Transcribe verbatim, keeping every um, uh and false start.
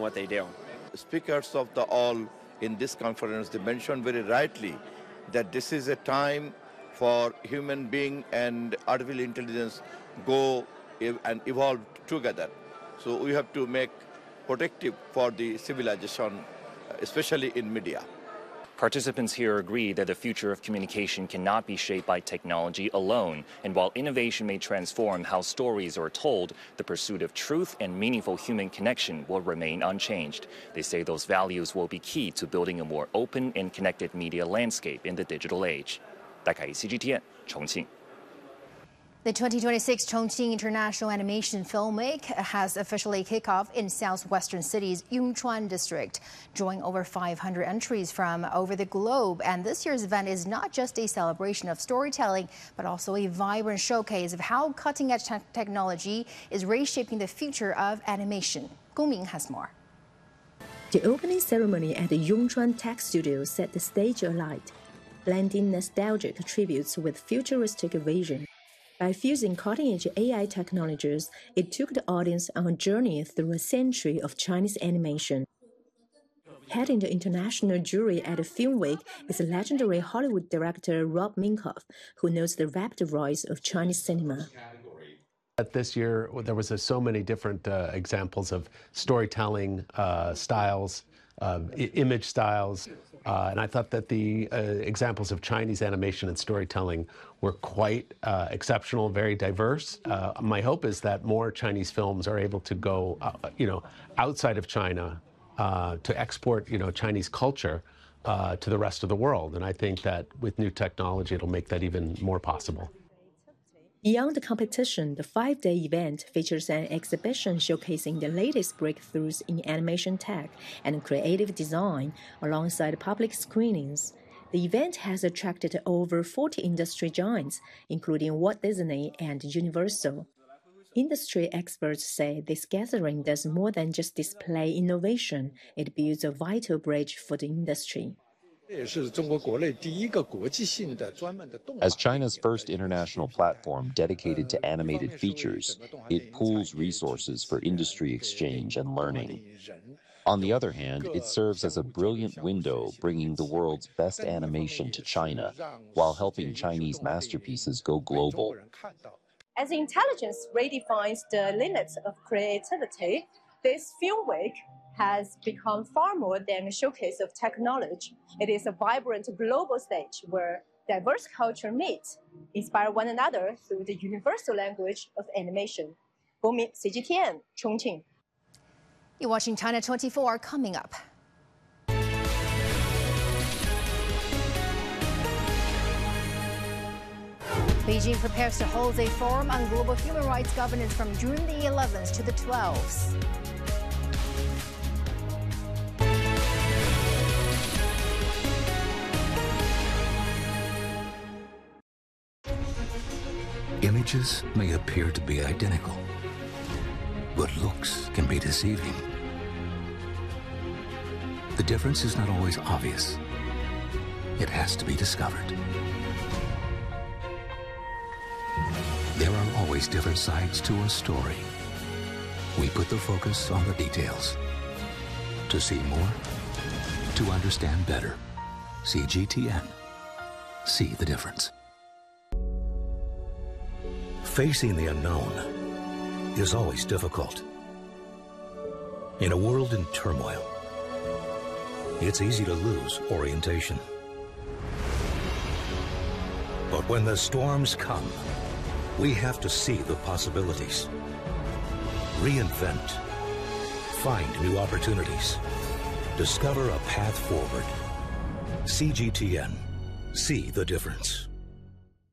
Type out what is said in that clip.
what they do. Speakers of the all in this conference, they mentioned very rightly that this is a time for human being and artificial intelligence go and evolve together. So we have to make protective for the civilization, especially in media. Participants here agree that the future of communication cannot be shaped by technology alone, and while innovation may transform how stories are told, the pursuit of truth and meaningful human connection will remain unchanged. They say those values will be key to building a more open and connected media landscape in the digital age. 戴凯 C G T N 重庆。 The twenty twenty-six Chongqing International Animation Film Week has officially kicked off in southwestern city's Yongchuan district, drawing over five hundred entries from over the globe. And this year's event is not just a celebration of storytelling, but also a vibrant showcase of how cutting-edge te technology is reshaping the future of animation. Gong Ming has more. The opening ceremony at the Yongchuan Tech Studio set the stage alight, blending nostalgic tributes with futuristic vision. By fusing cutting-edge A I technologies, it took the audience on a journey through a century of Chinese animation. Heading the international jury at the Film Week is legendary Hollywood director Rob Minkoff, who knows the rapid rise of Chinese cinema. This year, there was uh, so many different uh, examples of storytelling uh, styles, uh, image styles. Uh, and I thought that the uh, examples of Chinese animation and storytelling were quite uh, exceptional, very diverse. Uh, my hope is that more Chinese films are able to go, uh, you know, outside of China uh, to export, you know, Chinese culture uh, to the rest of the world. And I think that with new technology, it'll make that even more possible. Beyond the competition, the five-day event features an exhibition showcasing the latest breakthroughs in animation tech and creative design, alongside public screenings. The event has attracted over forty industry giants, including Walt Disney and Universal. Industry experts say this gathering does more than just display innovation. It builds a vital bridge for the industry. As China's first international platform dedicated to animated features, it pools resources for industry exchange and learning. On the other hand, it serves as a brilliant window bringing the world's best animation to China, while helping Chinese masterpieces go global. As intelligence redefines the limits of creativity, this Film Week has become far more than a showcase of technology. It is a vibrant global stage where diverse cultures meet, inspire one another through the universal language of animation. Gong Ming, C G T N, Chongqing. You're watching China twenty-four coming up. Beijing prepares to hold a forum on global human rights governance from June the eleventh to the twelfth. Images may appear to be identical, but looks can be deceiving. The difference is not always obvious. It has to be discovered. There are always different sides to a story. We put the focus on the details. To see more, to understand better. C G T N. See the difference. Facing the unknown is always difficult. In a world in turmoil, it's easy to lose orientation. But when the storms come, we have to see the possibilities, reinvent, find new opportunities, discover a path forward. C G T N. See the difference.